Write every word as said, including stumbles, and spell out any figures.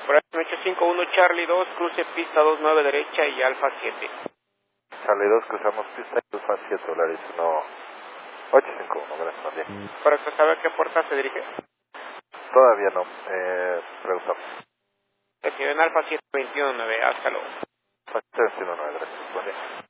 Horacio ocho cinco uno Charlie dos, cruce pista dos nueve derecha y Alfa siete. Charlie dos, cruzamos pista y Alfa siete, Volaris uno ocho cinco uno, gracias, buen día. Correcto, ¿sabe a qué puerta se dirige? Todavía no, eh, preguntamos. Reciben Alfa siete veintiuno nueve, hasta luego. siete veintiuno nueve, gracias, buen día.